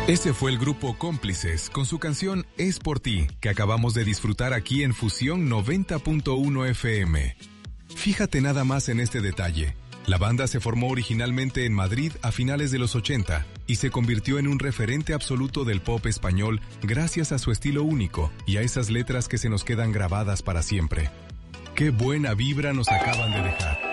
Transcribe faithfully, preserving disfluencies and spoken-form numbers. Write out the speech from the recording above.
Ese fue el grupo Cómplices con su canción Es por ti, que acabamos de disfrutar aquí en Fusión noventa punto uno F M. Fíjate nada más en este detalle. La banda se formó originalmente en Madrid a finales de los ochenta y se convirtió en un referente absoluto del pop español gracias a su estilo único y a esas letras que se nos quedan grabadas para siempre. ¡Qué buena vibra nos acaban de dejar!